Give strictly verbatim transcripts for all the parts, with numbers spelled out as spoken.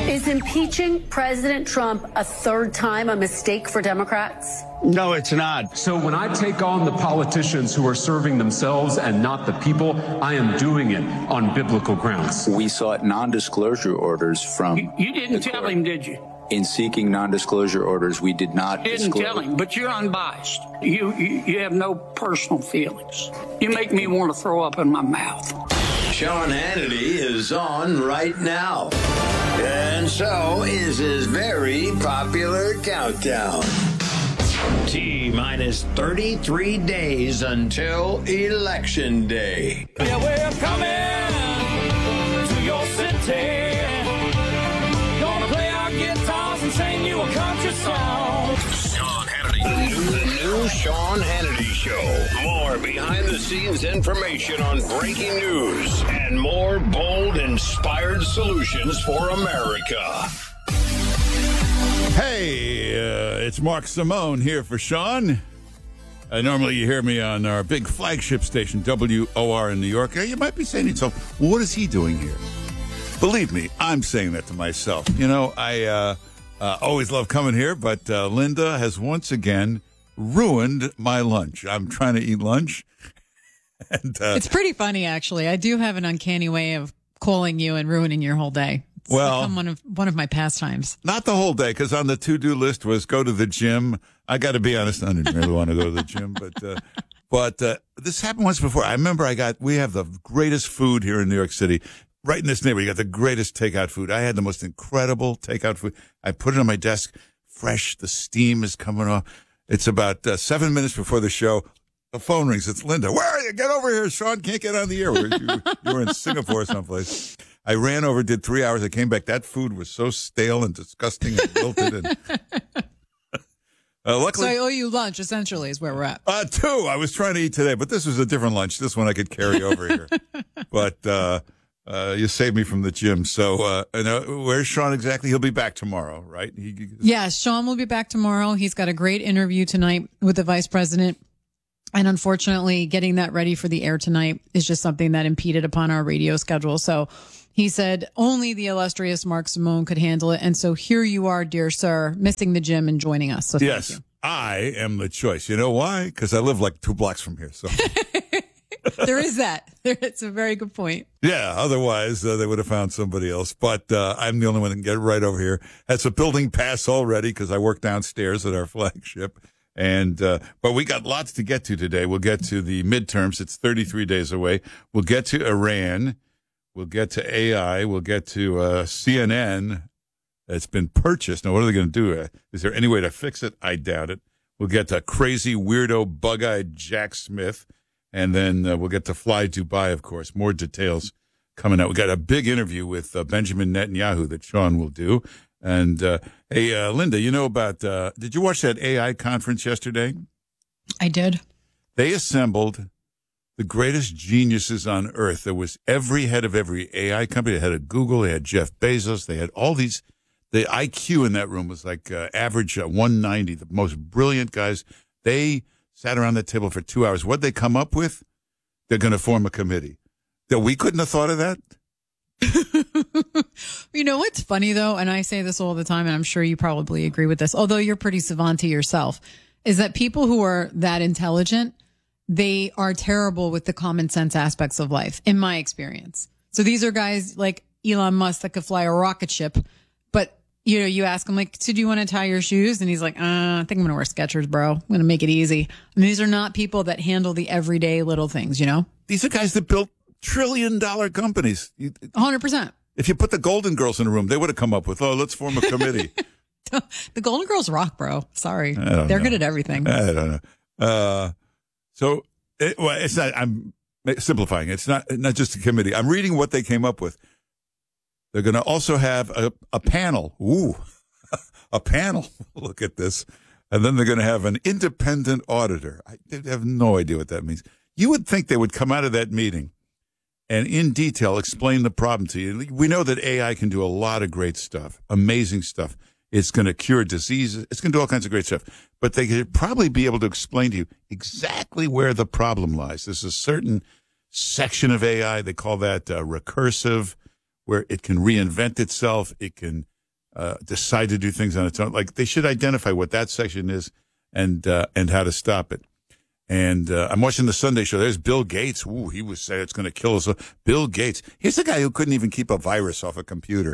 Is impeaching President Trump a third time a mistake for Democrats? No, it's not. So when I take on the politicians who are serving themselves and not the people, I am doing it on biblical grounds. We sought non-disclosure orders from... You, you didn't tell him, did you? In seeking non-disclosure orders, we did not Didn't disclose. tell him, but you're unbiased. You, you you have no personal feelings. You make me want to throw up in my mouth. Sean Hannity is on right now. And so is his very popular countdown. T minus thirty-three days until Election Day. Yeah, we're coming to your city. Gonna play our guitars and sing you a country song. Sean Hannity. The new, the new Sean Hannity Show. More behind-the-scenes information on breaking news and more bold, inspired solutions for America. Hey, uh, it's Mark Simone here for Sean. Uh, normally you hear me on our big flagship station, W O R in New York. You might be saying to yourself, what is he doing here? Believe me, I'm saying that to myself. You know, I uh, uh, always love coming here, but uh, Linda has once again ruined my lunch. I'm trying to eat lunch. and uh, It's pretty funny, actually. I do have an uncanny way of calling you and ruining your whole day. It's well, become one of one of my pastimes. Not the whole day, because on the to-do list was go to the gym. I got to be honest, I didn't really want to go to the gym, but uh, but uh, this happened once before. I remember I got we have the greatest food here in New York City. Right in this neighborhood, you got the greatest takeout food. I had the most incredible takeout food. I put it on my desk, fresh. The steam is coming off. It's about uh, seven minutes before the show. The phone rings. It's Linda. Where are you? Get over here. Sean can't get on the air. You, you were in Singapore someplace. I ran over, did three hours. I came back. That food was so stale and disgusting and wilted. And, uh, luckily, So I owe you lunch, essentially, is where we're at. Uh, two. I was trying to eat today, but this was a different lunch. This one I could carry over here. But uh, uh, you saved me from the gym. So uh, and, uh, where's Sean exactly? He'll be back tomorrow, right? He, he, Yeah, Sean will be back tomorrow. He's got a great interview tonight with the vice president. And unfortunately, getting that ready for the air tonight is just something that impeded upon our radio schedule. So he said only the illustrious Mark Simone could handle it. And so here you are, dear sir, missing the gym and joining us. So thank yes, you. I am the choice. You know why? Because I live like two blocks from here. So There is that. It's a very good point. yeah, otherwise uh, they would have found somebody else. But uh, I'm the only one that can get right over here. Has a building pass already because I work downstairs at our flagship. And uh, but we got lots to get to today. We'll get to the midterms. It's thirty-three days away. We'll get to Iran. We'll get to A I. We'll get to uh, C N N. It's been purchased. Now, what are they going to do? Uh, is there any way to fix it? I doubt it. We'll get to crazy, weirdo, bug-eyed Jack Smith. And then uh, we'll get to Fly Dubai, of course. More details coming out. We got a big interview with uh, Benjamin Netanyahu that Sean will do. And, uh, hey, uh, Linda, you know about, uh, did you watch that A I conference yesterday? I did. They assembled the greatest geniuses on earth. There was every head of every A I company. They had a Google. They had Jeff Bezos. They had all these. The I Q in that room was like uh, average uh, one ninety, the most brilliant guys. They sat around the table for two hours. What'd they come up with? They're going to form a committee. That we couldn't have thought of that? You know what's funny, though, and I say this all the time, and I'm sure you probably agree with this, although you're pretty savant yourself, is that people who are that intelligent, they are terrible with the common sense aspects of life, in my experience. So these are guys like Elon Musk that could fly a rocket ship, but you know, you ask him, like, so do you want to tie your shoes? And he's like, uh, I think I'm going to wear Skechers, bro. I'm going to make it easy. And these are not people that handle the everyday little things, you know? These are guys that built trillion dollar companies. You, one hundred percent. If you put the Golden Girls in a room, they would have come up with, oh, let's form a committee. The Golden Girls rock, bro. Sorry. They're know. good at everything. I don't know. Uh, so, it, well, it's not, I'm simplifying. It's not, not just a committee. I'm reading what they came up with. They're going to also have a, a panel. Ooh, a panel. Look at this. And then they're going to have an independent auditor. I have no idea what that means. You would think they would come out of that meeting and in detail explain the problem to you. We know that A I can do a lot of great stuff, amazing stuff. It's going to cure diseases. It's going to do all kinds of great stuff. But they could probably be able to explain to you exactly where the problem lies. There's a certain section of A I, they call that uh, recursive, where it can reinvent itself. It can uh, decide to do things on its own. Like they should identify what that section is and uh, and how to stop it. And uh, I'm watching the Sunday show. There's Bill Gates. Ooh, he was saying it's going to kill us. Bill Gates. Here's the guy who couldn't even keep a virus off a computer.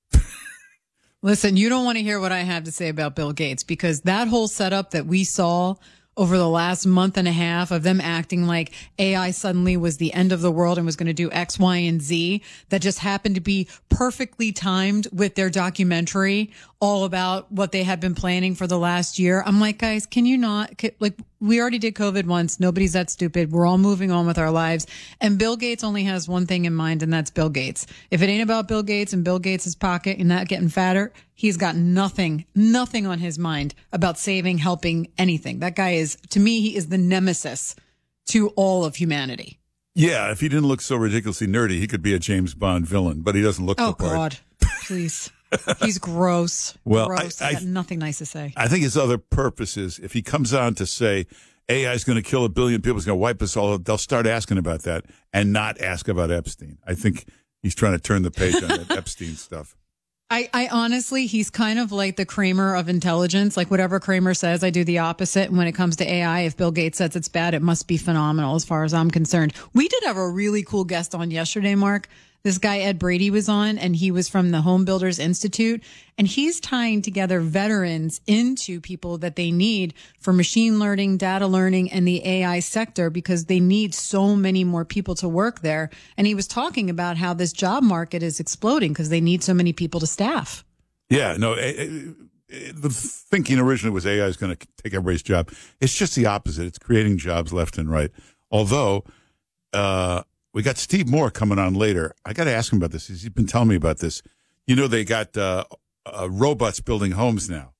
Listen, you don't want to hear what I have to say about Bill Gates, because that whole setup that we saw over the last month and a half of them acting like A I suddenly was the end of the world and was going to do X, Y, and Z, that just happened to be perfectly timed with their documentary all about what they had been planning for the last year. I'm like, guys, can you not, can, like, we already did COVID once. Nobody's that stupid. We're all moving on with our lives. And Bill Gates only has one thing in mind, and that's Bill Gates. If it ain't about Bill Gates and Bill Gates' pocket and not getting fatter, he's got nothing, nothing on his mind about saving, helping, anything. That guy is, to me, he is the nemesis to all of humanity. Yeah, if he didn't look so ridiculously nerdy, he could be a James Bond villain, but he doesn't look oh, the part. God, please. He's gross. Well, gross. I, I, I got nothing nice to say. I think his other purpose is if he comes on to say A I is going to kill a billion people, it's going to wipe us all, they'll start asking about that and not ask about Epstein. I think he's trying to turn the page on that Epstein stuff. I, I honestly, he's kind of like the Kramer of intelligence. Like whatever Kramer says, I do the opposite. And when it comes to A I, if Bill Gates says it's bad, it must be phenomenal as far as I'm concerned. We did have a really cool guest on yesterday, Mark. This guy, Ed Brady, was on, and he was from the Home Builders Institute, and he's tying together veterans into people that they need for machine learning, data learning, and the A I sector, because they need so many more people to work there. And he was talking about how this job market is exploding because they need so many people to staff. Yeah, no, it, it, the thinking originally was A I is going to take everybody's job. It's just the opposite. It's creating jobs left and right. Although, uh, we got Steve Moore coming on later. I got to ask him about this. He's been telling me about this. You know, they got uh, uh, robots building homes now,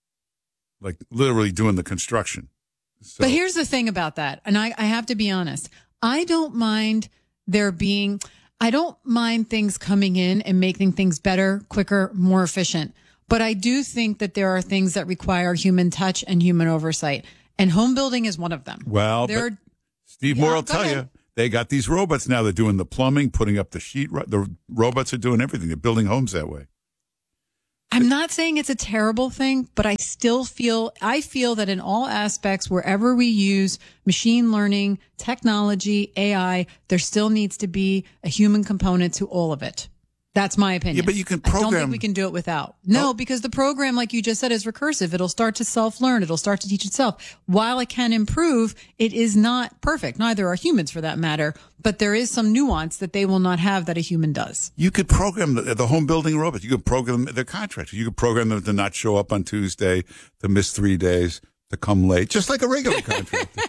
like literally doing the construction. So. But here's the thing about that, and I, I have to be honest. I don't mind there being, I don't mind things coming in and making things better, quicker, more efficient. But I do think that there are things that require human touch and human oversight. And home building is one of them. Well, there but Steve yeah, Moore will tell ahead. you. They got these robots now. They're doing the plumbing, putting up the sheet. The robots are doing everything. They're building homes that way. I'm not saying it's a terrible thing, but I still feel, I feel that in all aspects, wherever we use machine learning, technology, A I, there still needs to be a human component to all of it. That's my opinion. Yeah, but you can I don't program. think we can do it without. No, Oh. because the program, like you just said, is recursive. It'll start to self-learn. It'll start to teach itself. While it can improve, it is not perfect. Neither are humans, for that matter. But there is some nuance that they will not have that a human does. You could program the, the home building robots. You could program their contractors. You could program them to not show up on Tuesday, to miss three days, to come late, just like a regular contractor.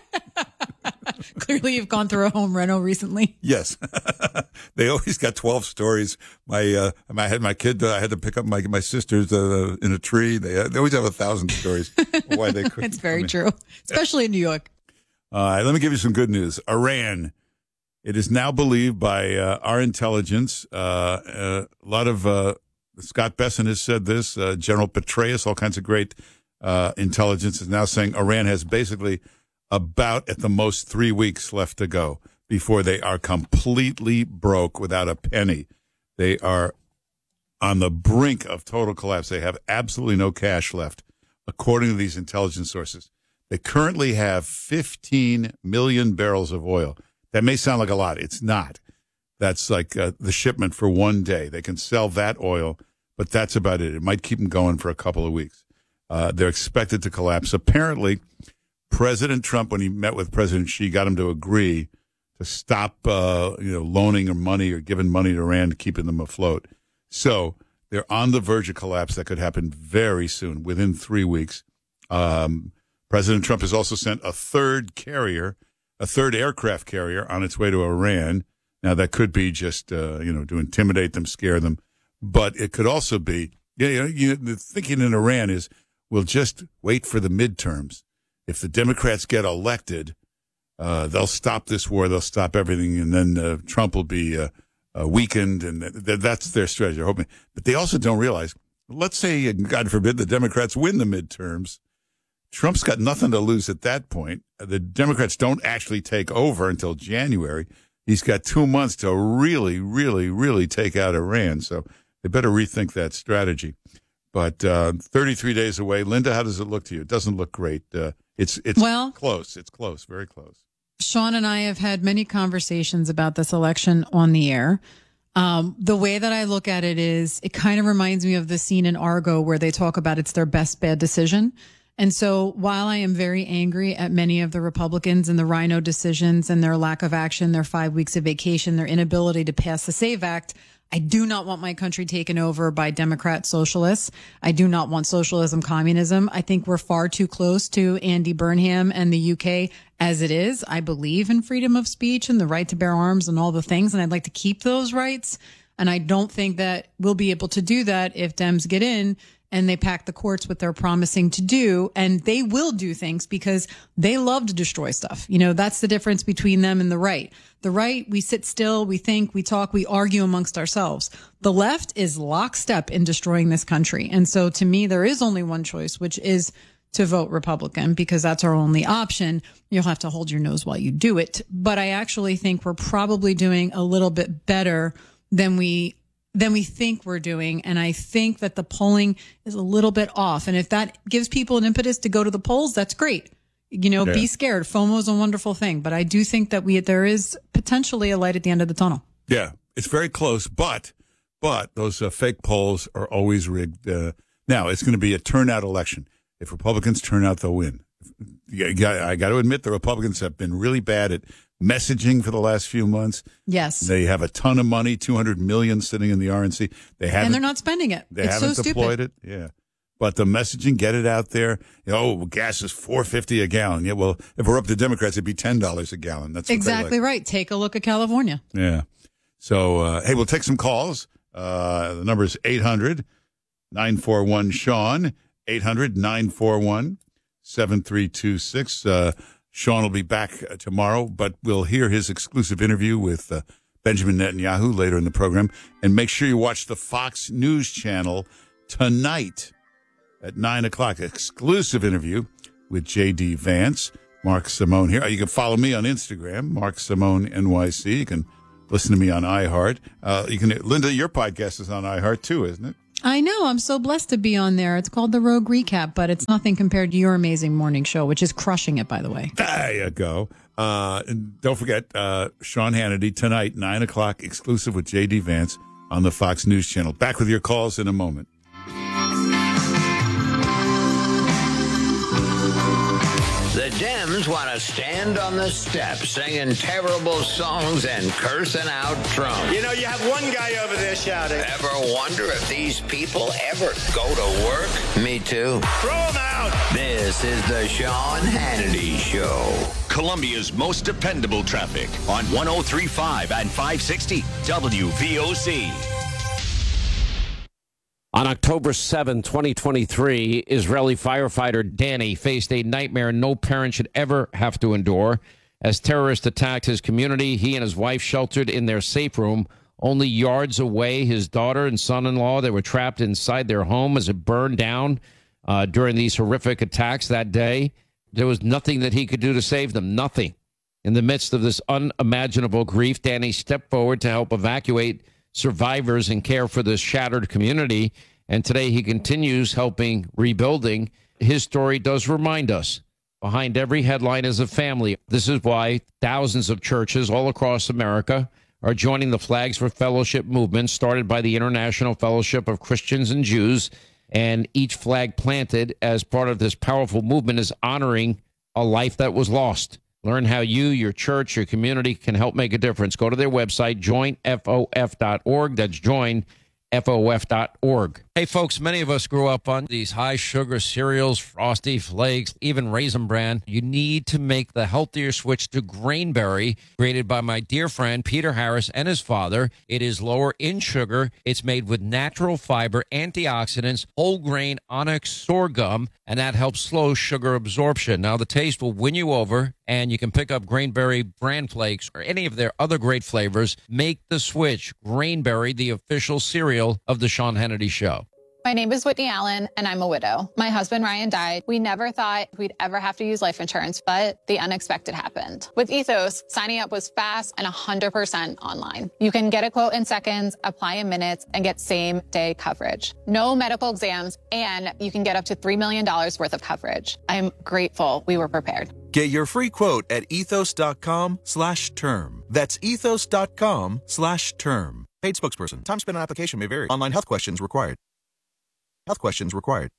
Clearly, you've gone through a home reno recently. Yes. They always got twelve stories. My, uh, I had my kid, uh, I had to pick up my, my sisters, uh, in a tree. They, uh, they always have a thousand stories. Why they couldn't. It's very I mean, true, especially in New York. Uh, let me give you some good news. Iran. It is now believed by uh, our intelligence. Uh, uh, a lot of uh, Scott Besson has said this. Uh, General Petraeus, all kinds of great uh, intelligence, is now saying Iran has basically about at the most three weeks left to go before they are completely broke without a penny. They are on the brink of total collapse. They have absolutely no cash left, according to these intelligence sources. They currently have fifteen million barrels of oil. That may sound like a lot. It's not. That's like uh, the shipment for one day. They can sell that oil, but that's about it. It might keep them going for a couple of weeks. Uh, they're expected to collapse. Apparently, President Trump, when he met with President Xi, got him to agree to stop, uh, you know, loaning or money or giving money to Iran, keeping them afloat. So they're on the verge of collapse. That could happen very soon, within three weeks. Um, President Trump has also sent a third carrier, a third aircraft carrier on its way to Iran. Now, that could be just, uh, you know, to intimidate them, scare them. But it could also be, you know, you, the thinking in Iran is, we'll just wait for the midterms. If the Democrats get elected, uh, they'll stop this war, they'll stop everything, and then uh, Trump will be uh, uh, weakened, and th- that's their strategy. They're hoping. But they also don't realize, let's say, God forbid, the Democrats win the midterms. Trump's got nothing to lose at that point. The Democrats don't actually take over until January. He's got two months to really, really, really take out Iran. So they better rethink that strategy. But uh, thirty-three days away. Linda, how does it look to you? It doesn't look great. Uh, it's it's well, close. It's close, very close. Sean and I have had many conversations about this election on the air. Um, the way that I look at it is it kind of reminds me of the scene in Argo where they talk about it's their best bad decision. And so while I am very angry at many of the Republicans and the Rhino decisions and their lack of action, their five weeks of vacation, their inability to pass the SAVE Act, I do not want my country taken over by Democrat socialists. I do not want socialism, communism. I think we're far too close to Andy Burnham and the U K as it is. I believe in freedom of speech and the right to bear arms and all the things, and I'd like to keep those rights. And I don't think that we'll be able to do that if Dems get in and they pack the courts with their promising to do. And they will do things because they love to destroy stuff. You know, that's the difference between them and the right. The right, we sit still, we think, we talk, we argue amongst ourselves. The left is lockstep in destroying this country. And so to me, there is only one choice, which is to vote Republican, because that's our only option. You'll have to hold your nose while you do it. But I actually think we're probably doing a little bit better than we than we think we're doing. And I think that the polling is a little bit off. And if that gives people an impetus to go to the polls, that's great. You know, yeah. Be scared. FOMO is a wonderful thing. But I do think that we there is potentially a light at the end of the tunnel. Yeah, it's very close. But but those uh, fake polls are always rigged. Uh, now, it's going to be a turnout election. If Republicans turn out, they'll win. Yeah, I got to admit, the Republicans have been really bad at messaging for the last few months. Yes. They have a ton of money, two hundred million dollars sitting in the R N C. They haven't, and they're not spending it. They it's haven't so deployed stupid. it. Yeah. But the messaging, get it out there. You know, oh, gas is four fifty a gallon. Yeah, well, if we're up to Democrats, it'd be ten dollars a gallon. That's what exactly like. right. Take a look at California. Yeah. So, uh, hey, we'll take some calls. Uh, the number is eight hundred nine four one Sean, eight hundred nine four one seven three two six. Uh, Sean will be back tomorrow, but we'll hear his exclusive interview with uh, Benjamin Netanyahu later in the program. And make sure you watch the Fox News channel tonight at nine o'clock. Exclusive interview with J D. Vance. Mark Simone here. You can follow me on Instagram, Mark Simone N Y C. You can listen to me on iHeart. Uh, you can, Linda, your podcast is on iHeart too, isn't it? I know. I'm so blessed to be on there. It's called The Rogue Recap, but it's nothing compared to your amazing morning show, which is crushing it, by the way. There you go. Uh, and don't forget, uh, Sean Hannity tonight, nine o'clock, exclusive with J D. Vance on the Fox News channel. Back with your calls in a moment. The Dems want to stand on the steps singing terrible songs and cursing out Trump. You know, you have one guy over there shouting. Ever wonder if these people ever go to work? Me too. Throw them out. This is the Sean Hannity Show. Columbia's most dependable traffic on one oh three point five and five sixty W V O C. On October seventh, twenty twenty-three, Israeli firefighter Danny faced a nightmare no parent should ever have to endure. As terrorists attacked his community, he and his wife sheltered in their safe room. Only yards away, his daughter and son-in-law, they were trapped inside their home as it burned down uh, during these horrific attacks that day. There was nothing that he could do to save them, nothing. In the midst of this unimaginable grief, Danny stepped forward to help evacuate survivors and care for this shattered community. And today he continues helping rebuilding. His story does remind us, behind every headline is a family. This is why thousands of churches all across America are joining the Flags for Fellowship movement started by the International Fellowship of Christians and Jews. And each flag planted as part of this powerful movement is honoring a life that was lost. Learn how you, your church, your community can help make a difference. Go to their website, join F O F dot org. That's join F O F dot org. Hey, folks, many of us grew up on these high-sugar cereals, Frosty Flakes, even Raisin Bran. You need to make the healthier switch to Grainberry, created by my dear friend Peter Harris and his father. It is lower in sugar. It's made with natural fiber, antioxidants, whole grain onyx sorghum, and that helps slow sugar absorption. Now, the taste will win you over, and you can pick up Grainberry Bran Flakes or any of their other great flavors. Make the switch. Grainberry, the official cereal of the Sean Hannity Show. My name is Whitney Allen, and I'm a widow. My husband, Ryan, died. We never thought we'd ever have to use life insurance, but the unexpected happened. With Ethos, signing up was fast and one hundred percent online. You can get a quote in seconds, apply in minutes, and get same-day coverage. No medical exams, and you can get up to three million dollars worth of coverage. I'm grateful we were prepared. Get your free quote at ethos.com slash term. That's ethos.com slash term. Paid spokesperson. Time spent on application may vary. Online health questions required. Health questions required.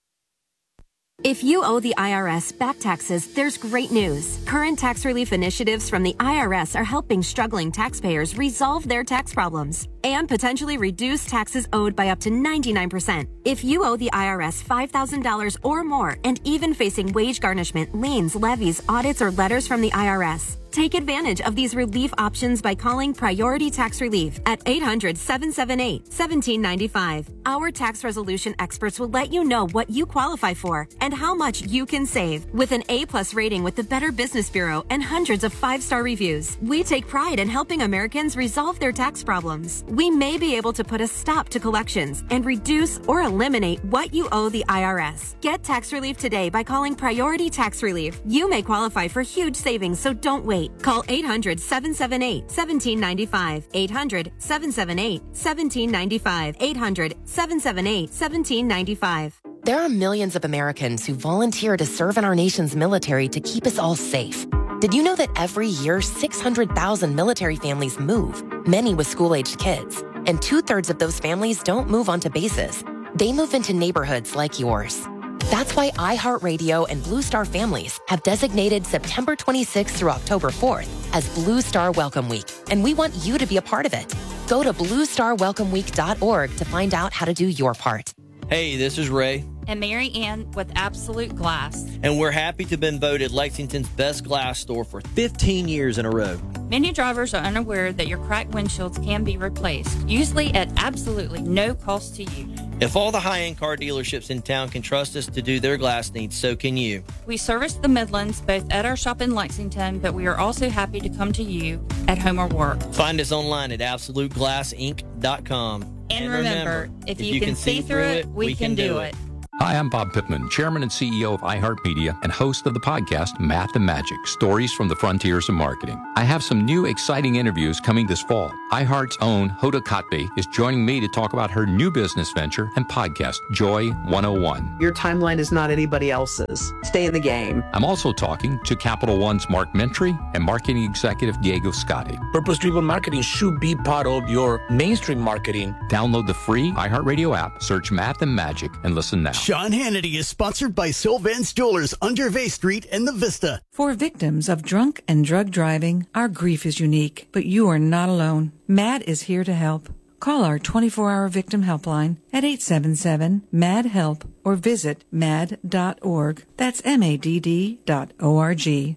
If you owe the I R S back taxes, there's great news. Current tax relief initiatives from the I R S are helping struggling taxpayers resolve their tax problems and potentially reduce taxes owed by up to ninety-nine percent. If you owe the I R S five thousand dollars or more and even facing wage garnishment, liens, levies, audits, or letters from the I R S, take advantage of these relief options by calling Priority Tax Relief at eight hundred, seven seven eight, one seven nine five. Our tax resolution experts will let you know what you qualify for and how much you can save. With an A-plus rating with the Better Business Bureau and hundreds of five-star reviews, we take pride in helping Americans resolve their tax problems. We may be able to put a stop to collections and reduce or eliminate what you owe the I R S. Get tax relief today by calling Priority Tax Relief. You may qualify for huge savings, so don't wait. Call eight hundred, seven seven eight, one seven nine five. eight hundred, seven seven eight, one seven nine five. eight hundred, seven seven eight, one seven nine five. There are millions of Americans who volunteer to serve in our nation's military to keep us all safe. Did you know that every year, six hundred thousand military families move, many with school-aged kids, and two-thirds of those families don't move onto bases. They move into neighborhoods like yours. That's why iHeartRadio and Blue Star Families have designated September twenty-sixth through October fourth as Blue Star Welcome Week, and we want you to be a part of it. Go to blue star welcome week dot org to find out how to do your part. Hey, this is Ray. And Mary Ann with Absolute Glass. And we're happy to have been voted Lexington's best glass store for fifteen years in a row. Many drivers are unaware that your cracked windshields can be replaced, usually at absolutely no cost to you. If all the high-end car dealerships in town can trust us to do their glass needs, so can you. We service the Midlands, both at our shop in Lexington, but we are also happy to come to you at home or work. Find us online at absolute glass inc dot com. And, and remember, remember, if, if you, you can, can see through it, we, we can, can do it. it. Hi, I'm Bob Pittman, Chairman and C E O of iHeartMedia and host of the podcast Math and Magic, Stories from the Frontiers of Marketing. I have some new exciting interviews coming this fall. iHeart's own Hoda Kotb is joining me to talk about her new business venture and podcast, Joy one oh one. Your timeline is not anybody else's. Stay in the game. I'm also talking to Capital One's Mark Mentry and marketing executive Diego Scotti. Purpose-driven marketing should be part of your mainstream marketing. Download the free iHeartRadio app, search Math and Magic, and listen now. Sean Hannity is sponsored by Sylvan's Jewelers on Gervais Street and the Vista. For victims of drunk and drug driving, our grief is unique, but you are not alone. MAD is here to help. Call our twenty-four hour victim helpline at eight seven seven, M A D, HELP or visit mad dot org. That's M A D D dot O R G.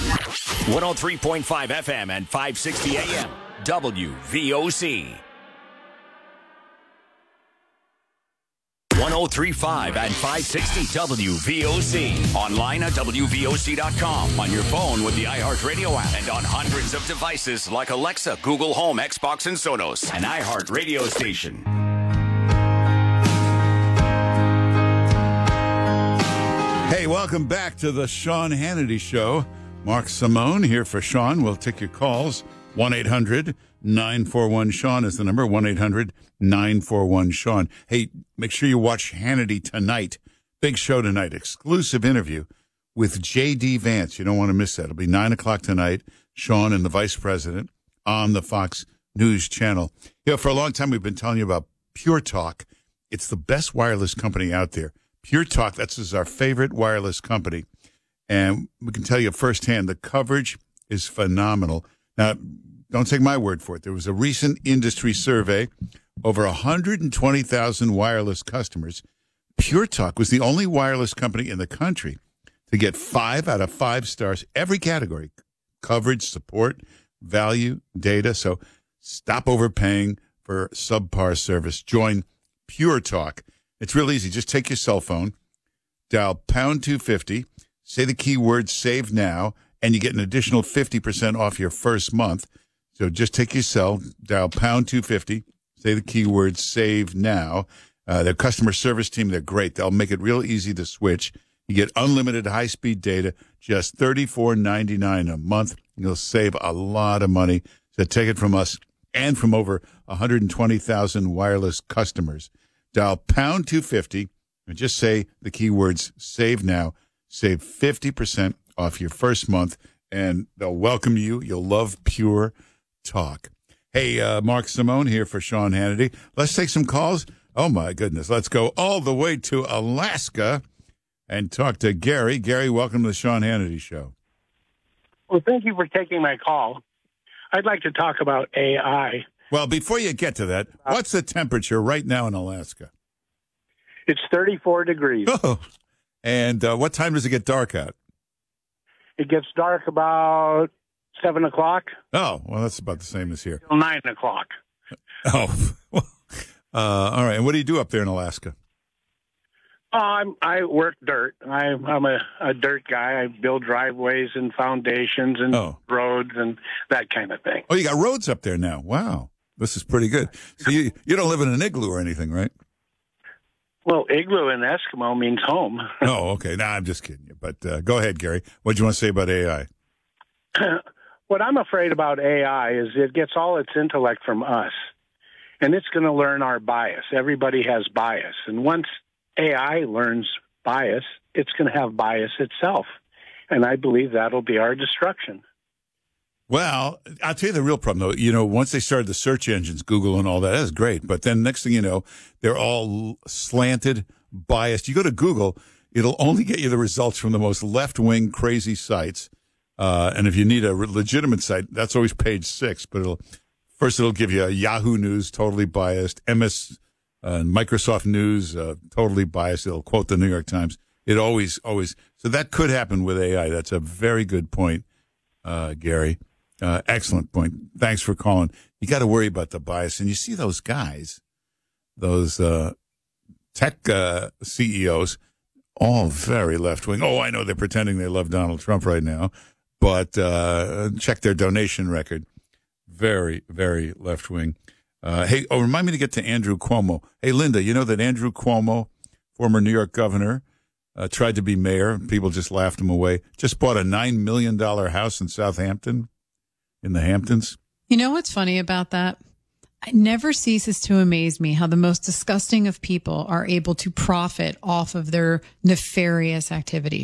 one oh three point five F M and five sixty A M, W V O C. one oh three point five and five sixty W V O C. Online at W V O C dot com. On your phone with the iHeartRadio app. And on hundreds of devices like Alexa, Google Home, Xbox, and Sonos. An iHeartRadio station. Hey, welcome back to the Sean Hannity Show. Mark Simone here for Sean. We'll take your calls. one eight hundred nine four one Sean is the number. one eight hundred nine four one Sean. Hey, make sure you watch Hannity tonight. Big show tonight. Exclusive interview with J D. Vance. You don't want to miss that. It'll be nine o'clock tonight. Sean and the Vice President on the Fox News Channel. You know, for a long time, we've been telling you about Pure Talk. It's the best wireless company out there. Pure Talk, that's our favorite wireless company. And we can tell you firsthand, the coverage is phenomenal. Now, don't take my word for it. There was a recent industry survey, over one hundred twenty thousand wireless customers. Pure Talk was the only wireless company in the country to get five out of five stars, every category, coverage, support, value, data. So stop overpaying for subpar service. Join Pure Talk. It's real easy. Just take your cell phone, dial pound two fifty, say the keyword save now, and you get an additional fifty percent off your first month. So just take your cell, dial pound two fifty, say the keyword save now. Uh, their customer service team, they're great. They'll make it real easy to switch. You get unlimited high-speed data, just thirty-four ninety-nine a month. You'll save a lot of money. So take it from us and from over one hundred twenty thousand wireless customers. Dial pound two fifty and just say the keywords save now. Save fifty percent off your first month, and they'll welcome you. You'll love pure talk. Hey, uh, Mark Simone here for Sean Hannity. Let's take some calls. Oh, my goodness. Let's go all the way to Alaska and talk to Gary. Gary, welcome to the Sean Hannity Show. Well, thank you for taking my call. I'd like to talk about A I. Well, before you get to that, what's the temperature right now in Alaska? It's thirty-four degrees. Oh, and uh, what time does it get dark out? It gets dark about seven o'clock. Oh, well, that's about the same as here. Till nine o'clock. Oh, uh, all right. And what do you do up there in Alaska? Oh, I'm, I work dirt. I, I'm a, a dirt guy. I build driveways and foundations and Oh. roads and that kind of thing. Oh, you got roads up there now. Wow. This is pretty good. So you, you don't live in an igloo or anything, right? Well, igloo in Eskimo means home. Oh, okay. Nah, I'm just kidding you. But uh, go ahead, Gary. What do you want to say about A I? What I'm afraid about A I is it gets all its intellect from us, and it's going to learn our bias. Everybody has bias, and once A I learns bias, it's going to have bias itself, and I believe that'll be our destruction. Well, I'll tell you the real problem, though. You know, once they started the search engines, Google and all that, that's great. But then next thing you know, they're all slanted, biased. You go to Google, it'll only get you the results from the most left-wing, crazy sites. Uh, and if you need a legitimate site, that's always page six. But it'll first it'll give you a Yahoo News, totally biased, M S, uh, Microsoft News, uh, totally biased. It'll quote the New York Times. It always, always. So that could happen with A I. That's a very good point, uh, Gary. Uh, excellent point. Thanks for calling. You got to worry about the bias. And you see those guys, those uh, tech uh, C E Os, all very left-wing. Oh, I know they're pretending they love Donald Trump right now, but uh, check their donation record. Very, very left-wing. Uh, hey, oh, remind me to get to Andrew Cuomo. Hey, Linda, you know that Andrew Cuomo, former New York governor, uh, tried to be mayor. People just laughed him away. Just bought a nine million dollars house in Southampton. In the Hamptons. You know what's funny about that? It never ceases to amaze me how the most disgusting of people are able to profit off of their nefarious activities.